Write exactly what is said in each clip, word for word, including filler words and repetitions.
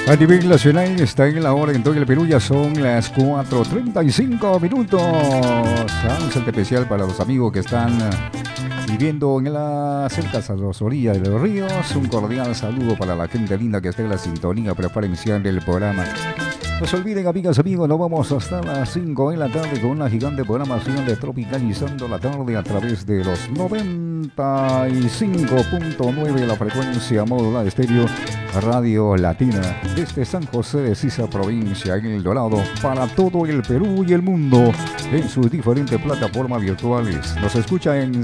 A nivel nacional está en la hora en todo el Perú, ya son las cuatro treinta y cinco minutos. Un saludo especial para los amigos que están viviendo en las cercas a las orillas de los ríos. Un cordial saludo para la gente linda que está en la sintonía preferencial del programa. No se olviden, amigas, amigos, nos vamos hasta las cinco de la tarde con una gigante programación de Tropicalizando la Tarde a través de los noventa y cinco punto nueve de la frecuencia módula de estéreo Radio Latina desde San José de Sisa, provincia en El Dorado, para todo el Perú y el mundo en sus diferentes plataformas virtuales. Nos escucha en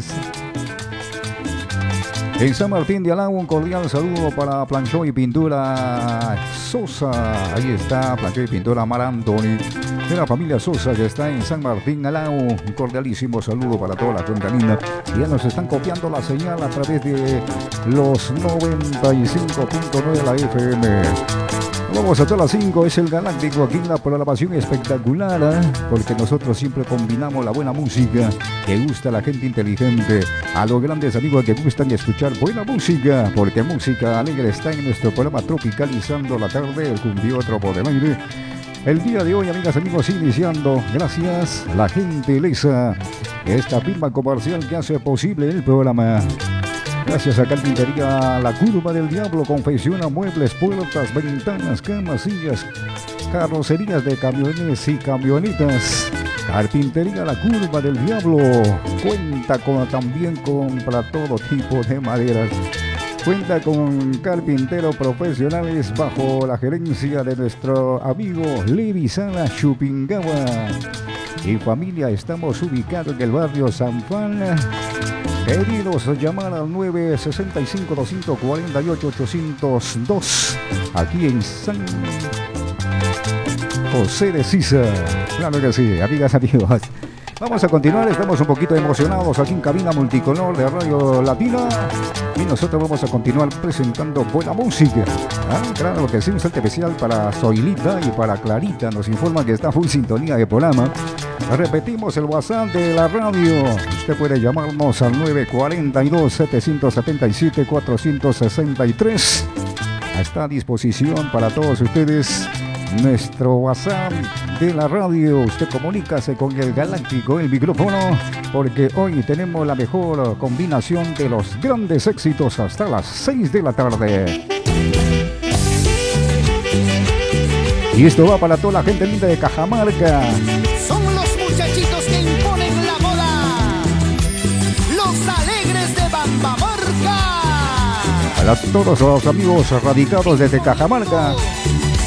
En San Martín de Alagua. Un cordial saludo para Planchó y Pintura Sosa. Ahí está Planchó y Pintura Mar Anthony de la familia Sosa, que está en San Martín de Alagua. Un cordialísimo saludo para toda la gente linda. Ya nos están copiando la señal a través de los noventa y cinco punto nueve de la F M. Vamos hasta las cinco, es el Galáctico, aquí en la programación espectacular, ¿eh? Porque nosotros siempre combinamos la buena música que gusta a la gente inteligente, a los grandes amigos que gustan escuchar buena música, porque música alegre está en nuestro programa Tropicalizando la Tarde, el cumbiótropo del aire. El día de hoy, amigas, amigos, iniciando, gracias a la gentileza de esta firma comercial que hace posible el programa. Gracias a Carpintería La Curva del Diablo, confecciona muebles, puertas, ventanas, camas, sillas, carrocerías de camiones y camionetas. Carpintería La Curva del Diablo cuenta con, también con para todo tipo de maderas. Cuenta con carpinteros profesionales bajo la gerencia de nuestro amigo Levi Sala Chupingawa. Y familia, estamos ubicados en el barrio San Juan. Queridos, llamar al nueve seis cinco, dos cuatro ocho, ocho cero dos aquí en San José de Sisa. Claro que sí, amigas, amigos. Vamos a continuar, estamos un poquito emocionados aquí en Cabina Multicolor de Radio Latina y nosotros vamos a continuar presentando buena música. ¿Ah? Claro que sí, un saludo especial para Zoilita y para Clarita, nos informa que está full sintonía de programa. Repetimos el WhatsApp de la radio. Usted puede llamarnos al nueve cuatro dos, siete siete siete, cuatro seis tres. Está a disposición para todos ustedes nuestro WhatsApp de la radio. Usted comunícase con el Galáctico, el micrófono, porque hoy tenemos la mejor combinación de los grandes éxitos hasta las seis de la tarde. Y esto va para toda la gente linda de Cajamarca. Son los muchachitos que imponen la moda, los alegres de Bambamorca. A las, todos los amigos radicados desde Cajamarca,